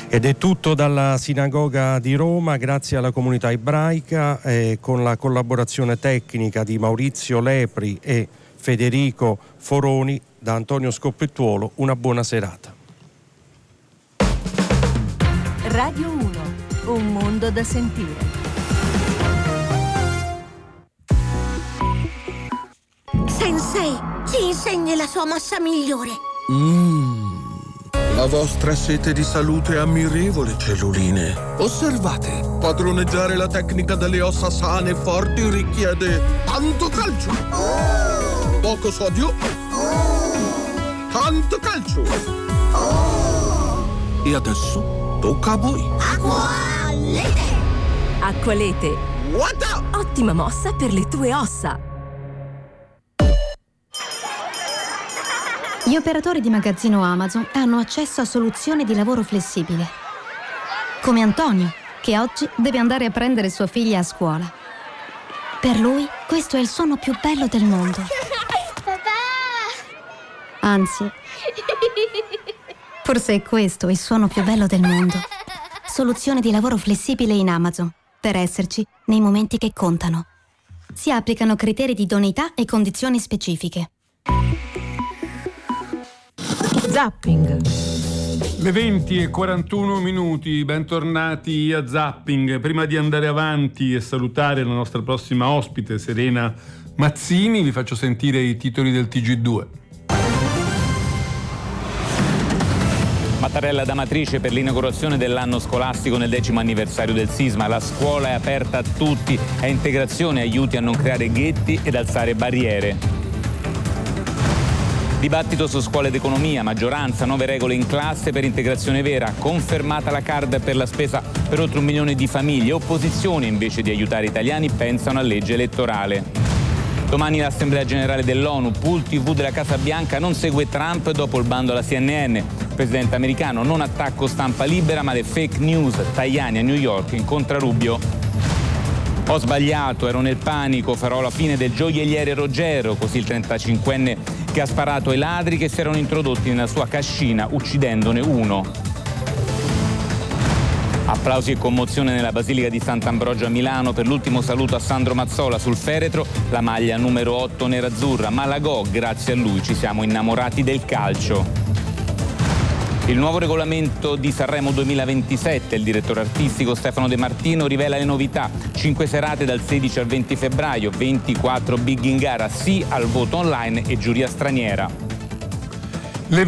Ed è tutto dalla Sinagoga di Roma, grazie alla comunità ebraica, con la collaborazione tecnica di Maurizio Lepri e Federico Foroni. Da Antonio Scoppettuolo, una buona serata. Radio 1, un mondo da sentire. Sensei, ci insegni la sua mossa migliore. La vostra sete di salute è ammirevole, celluline. Osservate, padroneggiare la tecnica delle ossa sane e forti richiede tanto calcio, poco sodio, tanto calcio. E adesso tocca a voi. Acqualete! Acqualete, What? ottima mossa per le tue ossa. Gli operatori di magazzino Amazon hanno accesso a soluzioni di lavoro flessibile. Come Antonio, che oggi deve andare a prendere sua figlia a scuola. Per lui, questo è il suono più bello del mondo. Papà! Anzi, forse è questo il suono più bello del mondo. Soluzione di lavoro flessibile in Amazon, per esserci nei momenti che contano. Si applicano criteri di idoneità e condizioni specifiche. Zapping. Le 20:41, bentornati a Zapping. Prima di andare avanti e salutare la nostra prossima ospite, Serena Mazzini, vi faccio sentire i titoli del TG2. Mattarella da matrice per l'inaugurazione dell'anno scolastico nel 10° anniversario del sisma. La scuola è aperta a tutti, è integrazione, aiuti a non creare ghetti ed alzare barriere. Dibattito su scuole d'economia, maggioranza, nuove regole in classe per integrazione vera, confermata la card per la spesa per oltre 1 milione di famiglie, opposizione invece di aiutare gli italiani pensano a legge elettorale. Domani l'Assemblea Generale dell'ONU, pool TV della Casa Bianca non segue Trump dopo il bando alla CNN. Il presidente americano, non attacco stampa libera ma le fake news, Tajani a New York incontra Rubio. Ho sbagliato, ero nel panico, farò la fine del gioielliere Ruggero, così il 35enne che ha sparato ai ladri che si erano introdotti nella sua cascina uccidendone uno. Applausi e commozione nella Basilica di Sant'Ambrogio a Milano per l'ultimo saluto a Sandro Mazzola sul feretro, la maglia numero 8 nerazzurra, Malagò, grazie a lui ci siamo innamorati del calcio. Il nuovo regolamento di Sanremo 2027, il direttore artistico Stefano De Martino rivela le novità. 5 serate dal 16 al 20 febbraio, 24 big in gara, sì al voto online e giuria straniera. Le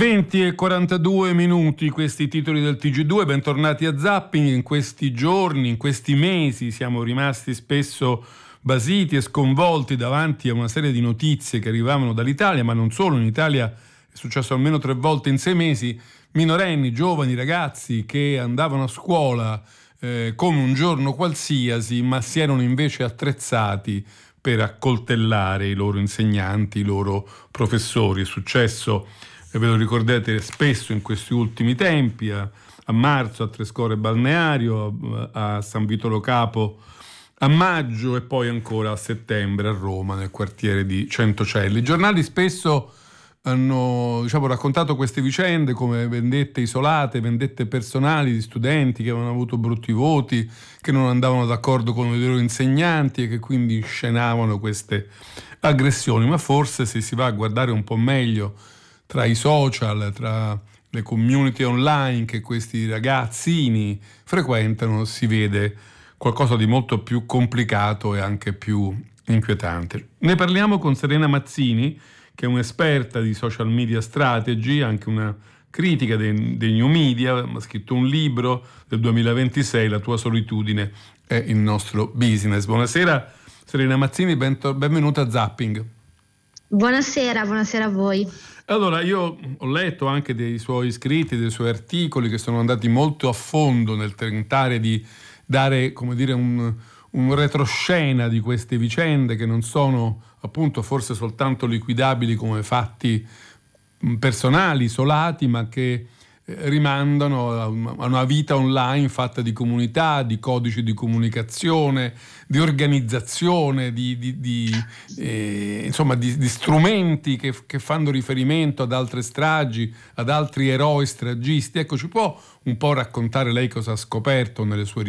20:42, questi titoli del TG2, bentornati a Zapping. In questi giorni, in questi mesi siamo rimasti spesso basiti e sconvolti davanti a una serie di notizie che arrivavano dall'Italia, ma non solo. In Italia è successo almeno 3 volte in 6 mesi. Minorenni, giovani, ragazzi che andavano a scuola come un giorno qualsiasi, ma si erano invece attrezzati per accoltellare i loro insegnanti, i loro professori. È successo, ve lo ricordate, spesso in questi ultimi tempi, a marzo a Trescore Balneario, a San Vito Lo Capo a maggio e poi ancora a settembre a Roma, nel quartiere di Centocelli. I giornali spesso hanno raccontato queste vicende come vendette isolate, vendette personali di studenti che avevano avuto brutti voti, che non andavano d'accordo con i loro insegnanti e che quindi scenavano queste aggressioni. Ma forse, se si va a guardare un po' meglio tra i social, tra le community online che questi ragazzini frequentano, si vede qualcosa di molto più complicato e anche più inquietante. Ne parliamo con Serena Mazzini, che è un'esperta di social media strategy, anche una critica dei new media, ha scritto un libro del 2026, La tua solitudine è il nostro business. Buonasera Serena Mazzini, benvenuta a Zapping. Buonasera a voi. Allora, io ho letto anche dei suoi scritti, dei suoi articoli che sono andati molto a fondo nel tentare di dare, come dire, un retroscena di queste vicende che non sono appunto forse soltanto liquidabili come fatti personali, isolati, ma che rimandano a una vita online fatta di comunità, di codici di comunicazione, di organizzazione, insomma di strumenti che fanno riferimento ad altre stragi, ad altri eroi stragisti. Ecco, ci può un po' raccontare lei cosa ha scoperto nelle sue